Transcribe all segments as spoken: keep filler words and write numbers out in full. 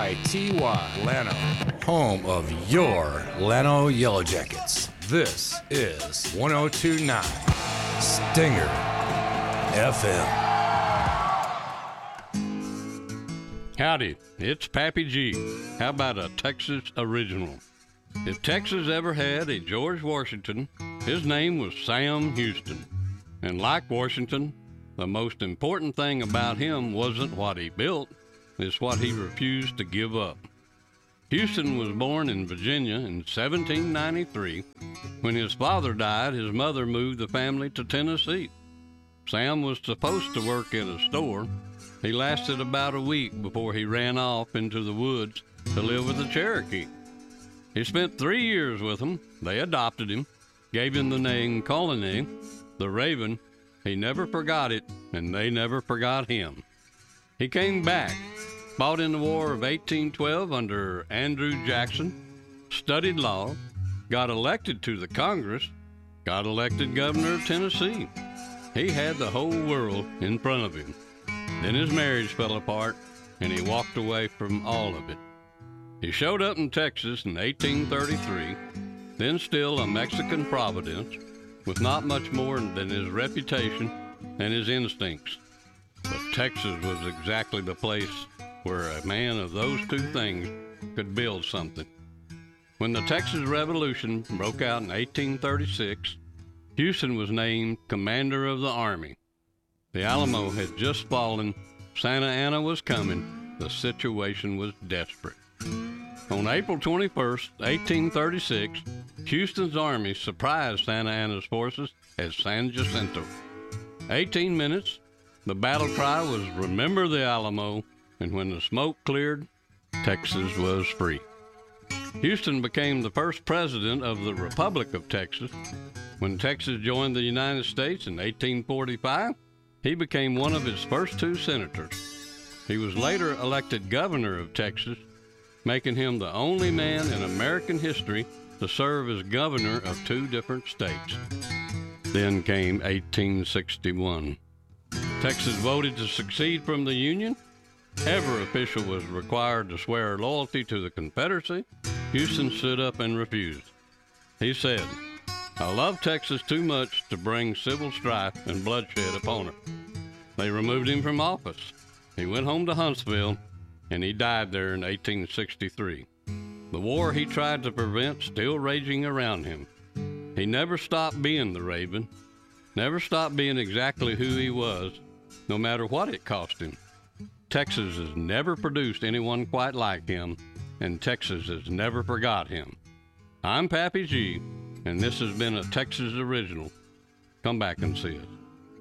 I T Y Llano, home of your Llano Yellow Jackets. This is one oh two point nine Stinger F M. Howdy, it's Pappy G. How about a Texas original? If Texas ever had a George Washington, his name was Sam Houston. And like Washington, the most important thing about him wasn't what he built, it's what he refused to give up. Houston was born in Virginia in seventeen ninety-three. When his father died, his mother moved the family to Tennessee. Sam was supposed to work in a store. He lasted about a week before he ran off into the woods to live with a Cherokee. He spent three years with them. They adopted him, gave him the name Colony, the Raven. He never forgot it, and they never forgot him. He came back, fought in the War of eighteen twelve under Andrew Jackson, studied law, got elected to the Congress, got elected governor of Tennessee. He had the whole world in front of him. Then his marriage fell apart, and he walked away from all of it. He showed up in Texas in eighteen thirty-three, then still a Mexican Providence, with not much more than his reputation and his instincts. But Texas was exactly the place where a man of those two things could build something. When the Texas Revolution broke out in eighteen thirty-six, Houston was named Commander of the Army. The Alamo had just fallen, Santa Anna was coming, the situation was desperate. On April twenty-first, eighteen thirty-six, Houston's army surprised Santa Anna's forces at San Jacinto. eighteen minutes, the battle cry was "Remember the Alamo," and when the smoke cleared, Texas was free. Houston became the first president of the Republic of Texas. When Texas joined the United States in eighteen forty-five, he became one of its first two senators. He was later elected governor of Texas, making him the only man in American history to serve as governor of two different states. Then came eighteen sixty-one. Texas voted to secede from the Union. Every official was required to swear loyalty to the Confederacy. Houston stood up and refused. He said, "I love Texas too much to bring civil strife and bloodshed upon her." They removed him from office. He went home to Huntsville, and he died there in eighteen sixty-three. The war he tried to prevent still raging around him. He never stopped being the Raven, never stopped being exactly who he was, no matter what it cost him. Texas has never produced anyone quite like him, and Texas has never forgot him. I'm Pappy G, and this has been a Texas original. Come back and see us.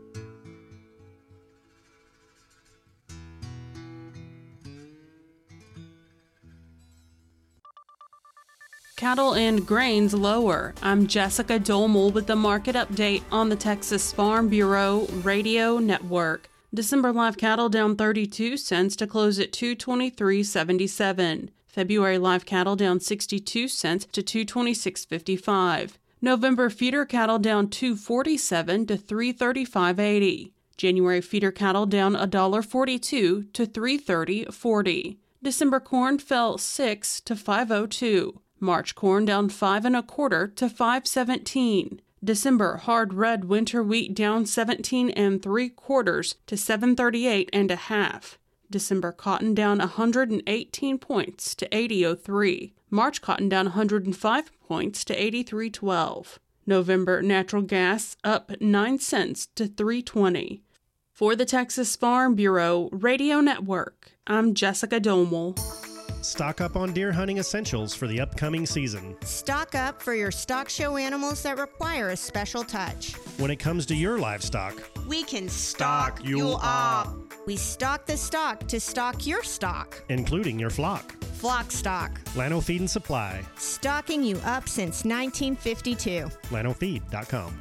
Cattle and grains lower. I'm Jessica Dolmel with the market update on the Texas Farm Bureau Radio Network. December live cattle down thirty-two cents to close at two twenty-three seventy-seven. February live cattle down sixty-two cents to two twenty-six fifty-five. November feeder cattle down two forty-seven to three thirty-five eighty. January feeder cattle down one forty-two to three thirty forty. December corn fell six to five oh two. March corn down five and a quarter to five seventeen. December hard red winter wheat down seventeen and three quarters to seven thirty-eight and a half. December cotton down one hundred eighteen points to eighty oh three. March cotton down one hundred five points to eighty-three twelve. November natural gas up nine cents to three twenty. For the Texas Farm Bureau Radio Network, I'm Jessica Domel. Stock up on deer hunting essentials for the upcoming season. Stock up for your stock show animals that require a special touch. When it comes to your livestock, we can stock you up. We stock the stock to stock your stock, including your flock. Flock Stock. Llano Feed and Supply. Stocking you up since nineteen fifty-two. llano feed dot com.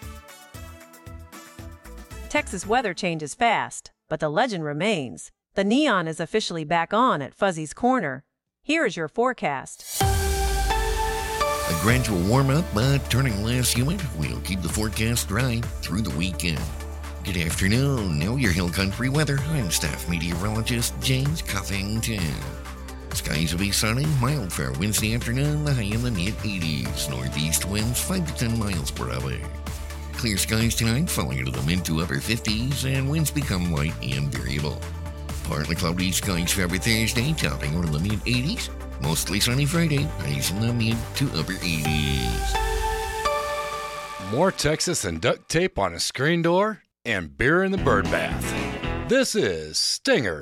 Texas weather changes fast, but the legend remains. The neon is officially back on at Fuzzy's Corner. Here is your forecast. A gradual warm-up, but turning less humid. We'll keep the forecast dry through the weekend. Good afternoon. Know your Hill Country weather. I'm staff meteorologist James Cuffington. Skies will be sunny, mild for Wednesday afternoon, the high in the mid eighties. Northeast winds five to ten miles per hour. Clear skies tonight, falling into the mid to upper fifties, and winds become light and variable. Partly cloudy skies for every Thursday, topping around the mid eighties. Mostly sunny Friday, highs in the mid to upper eighties. More Texas than duct tape on a screen door and beer in the bird bath. This is Stinger